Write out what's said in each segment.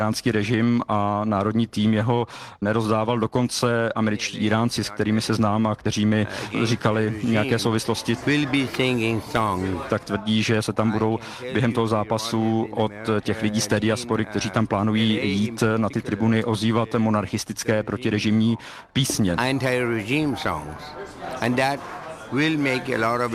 íránský režim a národní tým jeho nerozdával. Dokonce američtí Iránci, s kterými se znám a kteří mi říkali nějaké souvislosti, tak tvrdí, že se tam budou během toho zápasu od těch lidí z té diaspory, kteří tam plánují jít na ty tribuny, ozývat monarchistické protirežimní písně. Will make a lot of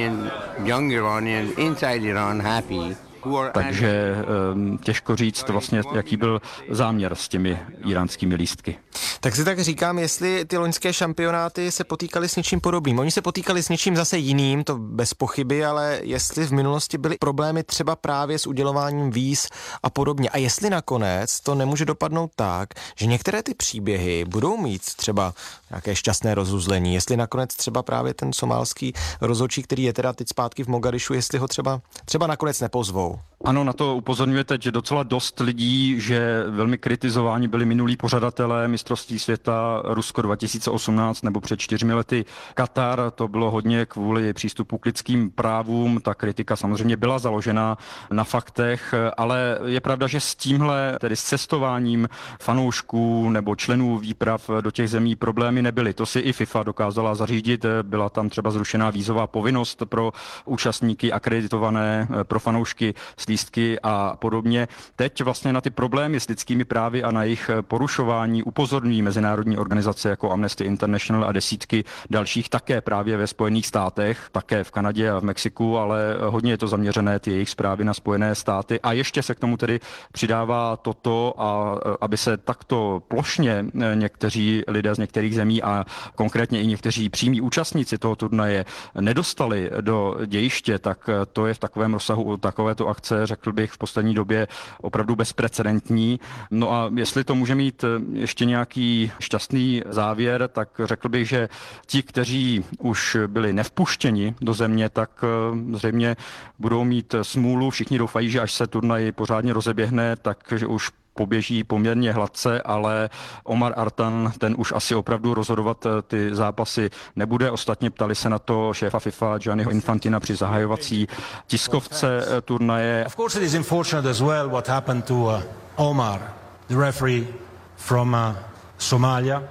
young Iranians inside Iran happy. Takže těžko říct vlastně, jaký byl záměr s těmi iránskými lístky. Tak si tak říkám, jestli ty loňské šampionáty se potýkaly s něčím podobným. Oni se potýkali s něčím zase jiným, to bez pochyby, ale jestli v minulosti byly problémy třeba právě s udělováním víz a podobně. A jestli nakonec to nemůže dopadnout tak, že některé ty příběhy budou mít třeba nějaké šťastné rozuzlení, jestli nakonec třeba právě ten somálský rozhodčí, který je teda teď zpátky v Mogadišu, jestli ho třeba nakonec nepozvou. Ano, na to upozorňuje teď docela dost lidí, že velmi kritizováni byli minulí pořadatelé mistrovství světa Rusko 2018 nebo před 4 lety Katar. To bylo hodně kvůli přístupu k lidským právům. Ta kritika samozřejmě byla založena na faktech, ale je pravda, že s tímhle, tedy s cestováním fanoušků nebo členů výprav do těch zemí problémy nebyly. To si i FIFA dokázala zařídit. Byla tam třeba zrušená vízová povinnost pro účastníky akreditované, pro fanoušky s lístky a podobně. Teď vlastně na ty problémy s lidskými právy a na jejich porušování upozorňují mezinárodní organizace jako Amnesty International a desítky dalších také právě ve Spojených státech, také v Kanadě a v Mexiku, ale hodně je to zaměřené ty jejich zprávy na Spojené státy a ještě se k tomu tedy přidává toto, a aby se takto plošně někteří lidé z některých zemí a konkrétně i někteří přímí účastníci toho turnaje nedostali do dějiště, tak to je v takovém rozsahu takovéto akce, řekl bych, v poslední době opravdu bezprecedentní. No a jestli to může mít ještě nějaký šťastný závěr, tak řekl bych, že ti, kteří už byli nevpuštěni do země, tak zřejmě budou mít smůlu. Všichni doufají, že až se turnaj pořádně rozeběhne, takže už poběží poměrně hladce, ale Omar Artan, ten už asi opravdu rozhodovat ty zápasy nebude. Ostatně ptali se na to šéfa FIFA Gianniho Infantina při zahajovací tiskovce turnaje. Of course it is unfortunate as well what happened to Omar, the referee from Somalia.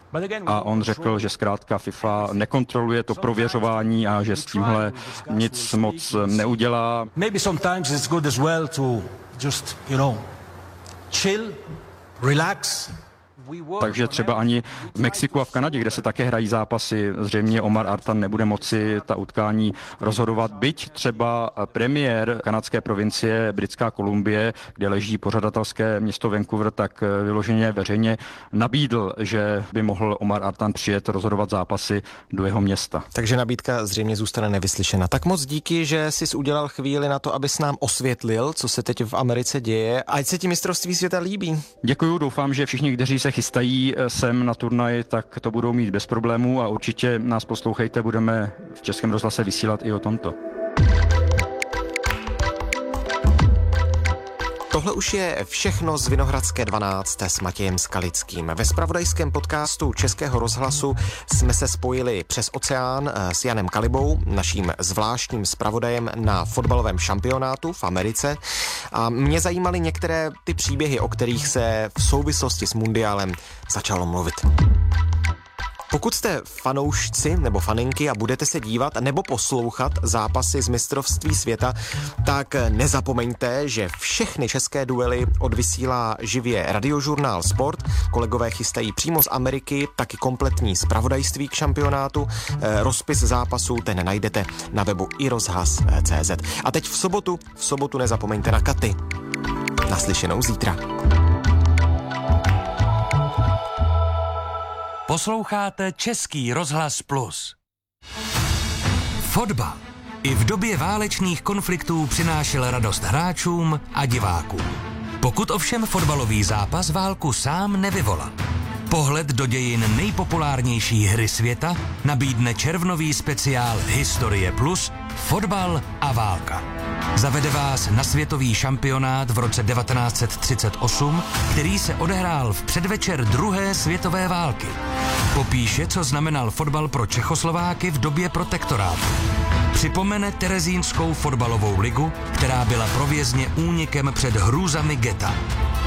A on řekl, že zkrátka FIFA nekontroluje to prověřování a že s tímhle nic moc neudělá. Maybe sometimes it's good as well to just, chill, relax. Takže třeba ani v Mexiku a v Kanadě, kde se také hrají zápasy, zřejmě Omar Artan nebude moci ta utkání rozhodovat. Byť třeba premiér kanadské provincie Britská Kolumbie, kde leží pořadatelské město Vancouver, tak vyloženě veřejně nabídl, že by mohl Omar Artan přijet rozhodovat zápasy do jeho města. Takže nabídka zřejmě zůstane nevyslyšena. Tak moc díky, že jsi udělal chvíli na to, abys nám osvětlil, co se teď v Americe děje. Ať se ti mistrovství světa líbí. Děkuju, doufám, že všichni, kteří se chystají sem na turnaj, tak to budou mít bez problémů a určitě nás poslouchejte, budeme v Českém rozhlase vysílat i o tomto. Tohle už je všechno z Vinohradské 12 s Matějem Skalickým. Ve zpravodajském podcastu Českého rozhlasu jsme se spojili přes oceán s Janem Kalibou, naším zvláštním zpravodajem na fotbalovém šampionátu v Americe. A mě zajímaly některé ty příběhy, o kterých se v souvislosti s mundiálem začalo mluvit. Pokud jste fanoušci nebo faninky a budete se dívat nebo poslouchat zápasy z mistrovství světa, tak nezapomeňte, že všechny české duely odvysílá živě Radiožurnál Sport. Kolegové chystají přímo z Ameriky taky kompletní zpravodajství k šampionátu. Rozpis zápasů ten najdete na webu iRozhlas.cz. A teď v sobotu nezapomeňte na Katy. Naslyšenou zítra. Posloucháte Český rozhlas Plus. Fotbal i v době válečných konfliktů přinášel radost hráčům a divákům. Pokud ovšem fotbalový zápas válku sám nevyvolá. Pohled do dějin nejpopulárnější hry světa nabídne červnový speciál Historie Plus, fotbal a válka. Zavede vás na světový šampionát v roce 1938, který se odehrál v předvečer druhé světové války. Popíše, co znamenal fotbal pro Čechoslováky v době protektorátu. Připomene terezínskou fotbalovou ligu, která byla provězně únikem před hrůzami geta.